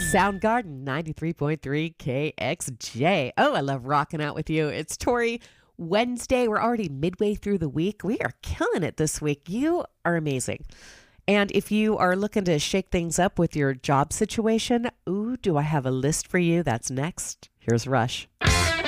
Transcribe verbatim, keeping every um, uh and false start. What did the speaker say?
Soundgarden, ninety-three point three K X J. Oh, I love rocking out with you. It's Tori. Wednesday. We're already midway through the week. We are killing it this week. You are amazing. And if you are looking to shake things up with your job situation, ooh, do I have a list for you? That's next. Here's Rush.